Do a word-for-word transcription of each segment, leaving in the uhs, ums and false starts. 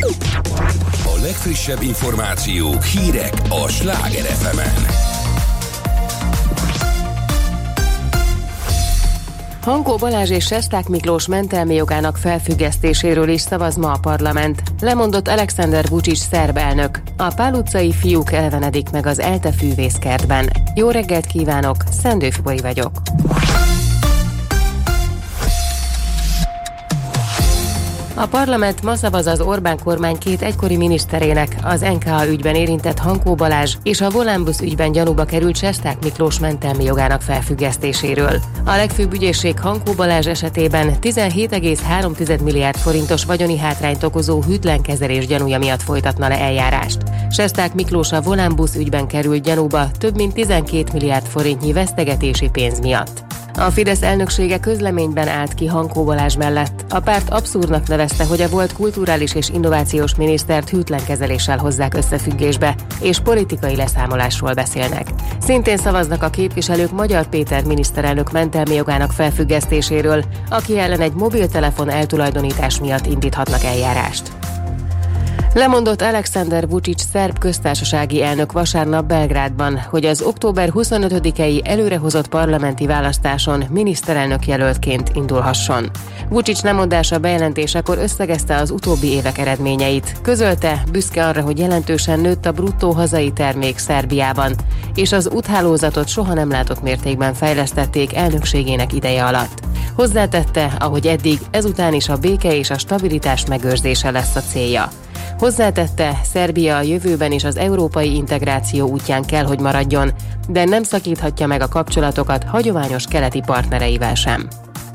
A legfrissebb információk, hírek a Sláger ef emen. Hankó Balázs és Sesták Miklós mentelmi jogának felfüggesztéséről is szavaz ma a parlament. Lemondott Alexander Vučić szerb elnök. A Pál utcai fiúk elevenedik meg az ELTE fűvészkertben. Jó reggelt kívánok, Szendő Fiboi vagyok. A parlament ma szavaz az Orbán kormány két egykori miniszterének, az en ká á ügyben érintett Hankó Balázs és a Volánbusz ügyben gyanúba került Sesták Miklós mentelmi jogának felfüggesztéséről. A legfőbb ügyészség Hankó Balázs esetében tizenhét egész három milliárd forintos vagyoni hátrányt okozó hűtlen kezelés gyanúja miatt folytatna le eljárást. Sesták Miklós a Volánbusz ügyben került gyanúba több mint tizenkét milliárd forintnyi vesztegetési pénz miatt. A Fidesz elnöksége közleményben állt ki Hankó Balázs mellett. A párt abszurdnak nevezte, hogy a volt kulturális és innovációs minisztert hűtlen kezeléssel hozzák összefüggésbe, és politikai leszámolásról beszélnek. Szintén szavaznak a képviselők Magyar Péter miniszterelnök mentelmi jogának felfüggesztéséről, aki ellen egy mobiltelefon eltulajdonítás miatt indíthatnak eljárást. Lemondott Alexander Vučić szerb köztársasági elnök vasárnap Belgrádban, hogy az október huszonötödikei előrehozott parlamenti választáson miniszterelnök jelöltként indulhasson. Vučić lemondása bejelentésekor összegezte az utóbbi évek eredményeit. Közölte, büszke arra, hogy jelentősen nőtt a bruttó hazai termék Szerbiában, és az úthálózatot soha nem látott mértékben fejlesztették elnökségének ideje alatt. Hozzátette, ahogy eddig, ezután is a béke és a stabilitás megőrzése lesz a célja. Hozzátette, Szerbia a jövőben is az európai integráció útján kell, hogy maradjon, de nem szakíthatja meg a kapcsolatokat hagyományos keleti partnereivel sem.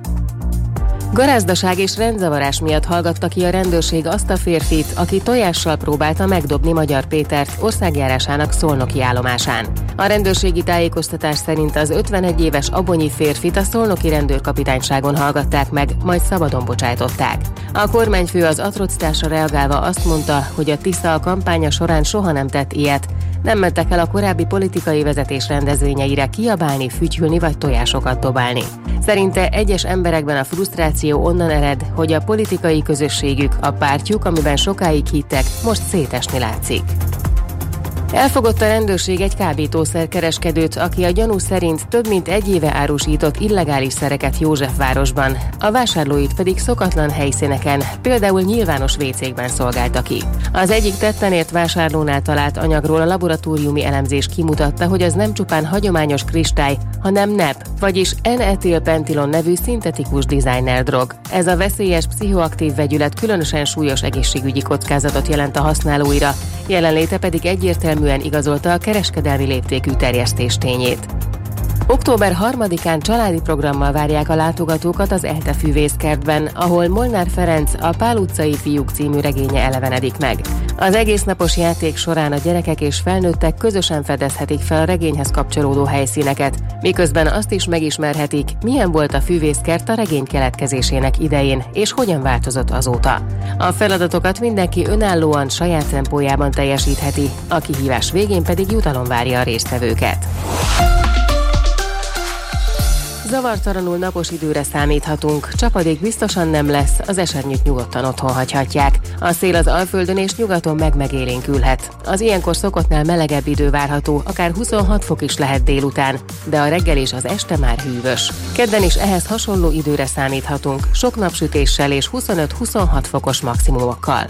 Garázdaság és rendzavarás miatt hallgatta ki a rendőrség azt a férfit, aki tojással próbálta megdobni Magyar Pétert országjárásának szolnoki állomásán. A rendőrségi tájékoztatás szerint az ötvenegy éves abonyi férfit a szolnoki rendőrkapitányságon hallgatták meg, majd szabadon bocsájtották. A kormányfő az atrocitásra reagálva azt mondta, hogy a Tisza a kampánya során soha nem tett ilyet, nem mentek el a korábbi politikai vezetés rendezvényeire kiabálni, fütyülni vagy tojásokat dobálni. Szerinte egyes emberekben a frusztráció onnan ered, hogy a politikai közösségük, a pártjuk, amiben sokáig hittek, most szétesni látszik. Elfogott a rendőrség egy kábítószerkereskedőt, aki a gyanú szerint több mint egy éve árusított illegális szereket Józsefvárosban, a vásárlóit pedig szokatlan helyszíneken, például nyilvános vécékben szolgálta ki. Az egyik tetten ért vásárlónál talált anyagról a laboratóriumi elemzés kimutatta, hogy az nem csupán hagyományos kristály, hanem nep, vagyis en-etilpentilon nevű szintetikus designer drog. Ez a veszélyes pszichoaktív vegyület különösen súlyos egészségügyi kockázatot jelent a használóira, jelenléte pedig egyértelműen igazolta a kereskedelmi léptékű terjesztés tényét. október harmadikán családi programmal várják a látogatókat az ELTE fűvészkertben, ahol Molnár Ferenc a Pál utcai fiúk című regénye elevenedik meg. Az egésznapos játék során a gyerekek és felnőttek közösen fedezhetik fel a regényhez kapcsolódó helyszíneket, miközben azt is megismerhetik, milyen volt a fűvészkert a regény keletkezésének idején, és hogyan változott azóta. A feladatokat mindenki önállóan saját tempójában teljesítheti, a kihívás végén pedig jutalom várja a résztvevőket. Zavartalanul napos időre számíthatunk, csapadék biztosan nem lesz, az esernyőt nyugodtan otthon hagyhatják. A szél az Alföldön és nyugaton meg-megélénkülhet. Az ilyenkor szokottnál melegebb idő várható, akár huszonhat fok is lehet délután, de a reggel és az este már hűvös. Kedden is ehhez hasonló időre számíthatunk, sok napsütéssel és huszonöt-huszonhat fokos maximumokkal.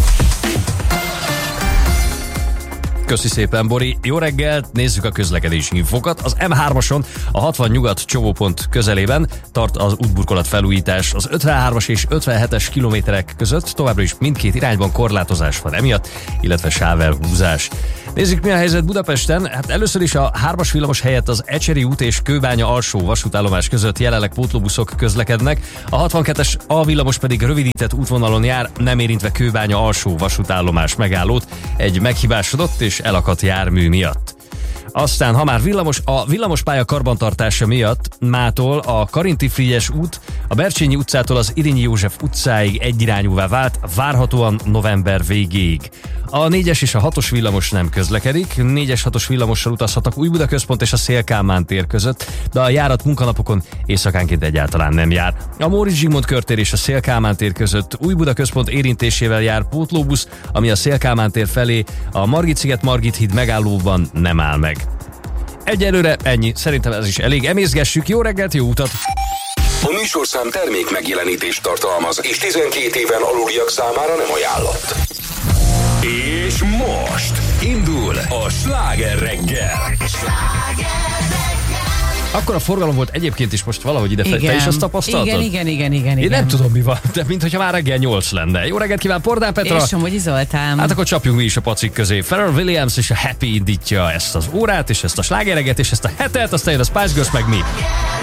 Köszi szépen, Bori. Jó reggelt, nézzük a közlekedési infokat. Az em hármason a hatvan nyugat csomópont közelében tart az útburkolat felújítás. Az ötvenhármas és ötvenhetes kilométerek között továbbra is mindkét irányban korlátozás van emiatt, illetve sávelhúzás. Nézzük, mi a helyzet Budapesten. Hát először is a hármas villamos helyett az Ecseri út és Kőbánya alsó vasútállomás között jelenleg pótlóbuszok közlekednek. A hatvankettes A villamos pedig rövidített útvonalon jár, nem érintve Kőbánya alsó vasútállomás megállót egy meghibásodott és elakadt jármű miatt. Aztán, ha már villamos, a villamospálya karbantartása miatt mától a Karinti Frigyes út a Bercsényi utcától az Irényi József utcáig egyirányúvá vált, várhatóan november végéig. A négyes és a hatos villamos nem közlekedik. négyes hatos villamossal utazhatnak Újbuda központ és a Széll-Kálmán tér között, de a járat munkanapokon éjszakánként egyáltalán nem jár. A Móricz Zsigmond körtér és a Széll-Kálmán tér között Újbuda központ érintésével jár pótlóbusz, ami a Széll-Kálmán tér felé a Margit-sziget Margit híd megállóban nem áll meg. Egyelőre ennyi, szerintem ez is elég. Emészgessük, jó reggelt, jó utat! A műsorszám termék megjelenítést tartalmaz, és tizenkét éven aluliak számára nem ajánlott. És most indul a Sláger reggel. Akkor a forgalom volt egyébként is most valahogy ide fel. Te is azt tapasztaltad? Igen, igen, igen, igen. Én nem tudom, mi van, de mintha már reggel nyolc lenne. Jó reggelt kíván, Pordán Petra! És Somogyi Zoltán. Hát akkor csapjunk mi is a pacik közé. Pharrell Williams és a Happy indítja ezt az órát, és ezt a slágereget, és ezt a hetet, aztán jön a Spice Girls, meg mi.